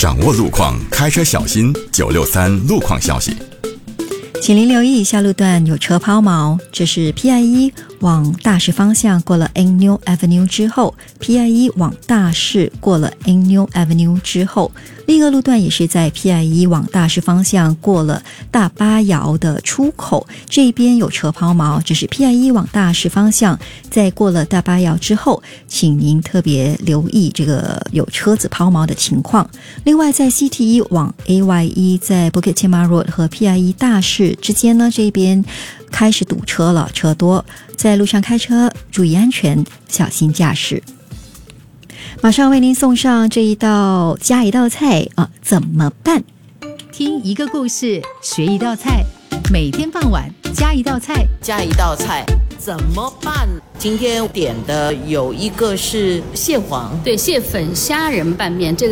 掌握路况，开车小心963路况消息。 请您留意以下路段有车抛锚，这是 PI1 往大市方向过了 Agnew Avenue 之后， PI1 往大市过了 Agnew Avenue 之后，另一个路段也是在 PI1 往大市方向过了大巴窑的出口，这边有车抛锚，这是 PI1 往大市方向在过了大巴窑之后，请您特别留意这个有车子抛锚的情况。另外在 CT1 往 AY1 在 Bukit Timah Road 和 PI1 大市之间呢，这边开始堵车了，车多，在路上开车注意安全，小心驾驶。马上为您送上这一道加一道菜怎么办？ 听一个故事，学一道菜，每天傍晚加一道菜， 加一道菜怎么办？今天点的有一个是蟹黄， 对，蟹粉虾仁拌面，这个